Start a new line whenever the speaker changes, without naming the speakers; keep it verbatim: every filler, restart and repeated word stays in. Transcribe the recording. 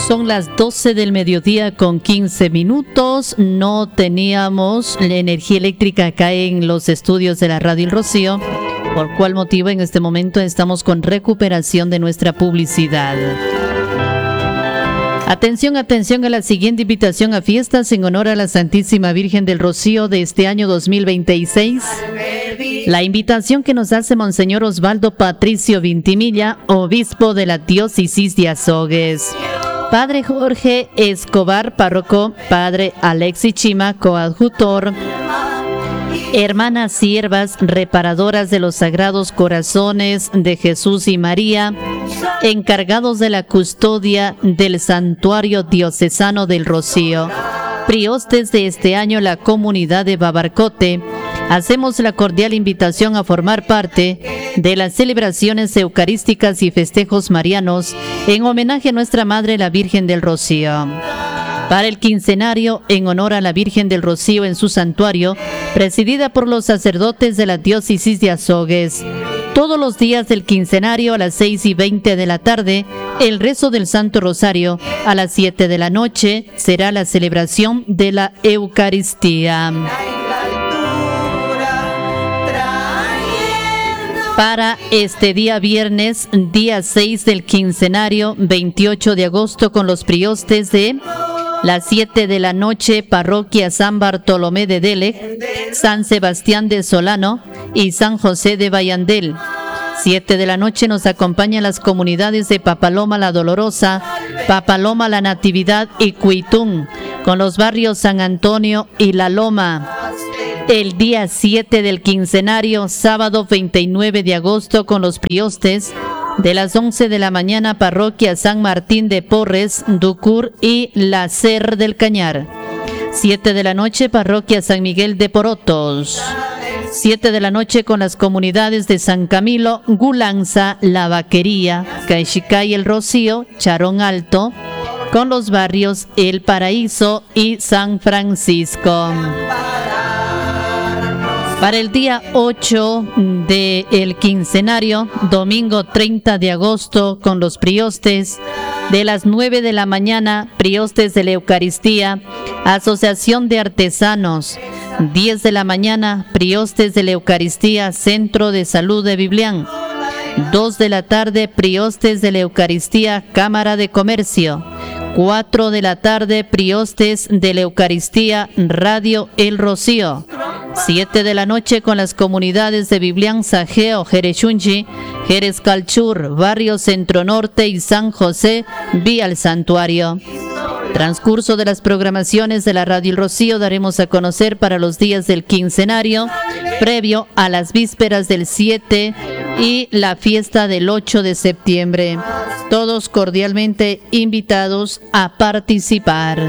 Son las doce del mediodía con quince minutos. No teníamos la energía eléctrica acá en los estudios de la Radio El Rocío, por cual motivo en este momento estamos con recuperación de nuestra publicidad. Atención, atención a la siguiente invitación a fiestas en honor a la Santísima Virgen del Rocío de este año dos mil veintiséis. La invitación que nos hace Monseñor Osvaldo Patricio Vintimilla, obispo de la diócesis de Azogues. Padre Jorge Escobar, párroco. Padre Alexis Chima, coadjutor. Hermanas siervas, reparadoras de los Sagrados Corazones de Jesús y María, encargados de la custodia del Santuario Diocesano del Rocío. Priostes de este año, la comunidad de Babarcote. Hacemos la cordial invitación a formar parte de las celebraciones eucarísticas y festejos marianos en homenaje a nuestra Madre la Virgen del Rocío. Para el quincenario en honor a la Virgen del Rocío en su santuario, presidida por los sacerdotes de la diócesis de Azogues. Todos los días del quincenario a las seis y veinte de la tarde, el rezo del Santo Rosario. A las siete de la noche será la celebración de la Eucaristía. Para este día viernes, día seis del quincenario, veintiocho de agosto, con los priostes de las siete de la noche, parroquia San Bartolomé de Dele, San Sebastián de Solano y San José de Bayandel. siete de la noche nos acompañan las comunidades de Papaloma la Dolorosa, Papaloma la Natividad y Cuitún, con los barrios San Antonio y La Loma. El día siete del quincenario, sábado veintinueve de agosto, con los priostes de las once de la mañana, parroquia San Martín de Porres, Ducur y La Ser del Cañar. siete de la noche, parroquia San Miguel de Porotos. siete de la noche con las comunidades de San Camilo, Gulanza, La Vaquería, Caixicay El Rocío, Charón Alto, con los barrios El Paraíso y San Francisco. Para el día ocho del quincenario, domingo treinta de agosto, con los priostes de las nueve de la mañana, priostes de la Eucaristía, Asociación de Artesanos. diez de la mañana, priostes de la Eucaristía, Centro de Salud de Biblián. dos de la tarde, priostes de la Eucaristía, Cámara de Comercio. cuatro de la tarde, priostes de la Eucaristía, Radio El Rocío. siete de la noche con las comunidades de Biblián, Sajeo, Jerechunchi, Jerez Calchur, Barrio Centro Norte y San José, vía el santuario. Transcurso de las programaciones de la Radio El Rocío daremos a conocer para los días del quincenario, previo a las vísperas del siete y la fiesta del ocho de septiembre. Todos cordialmente invitados a participar.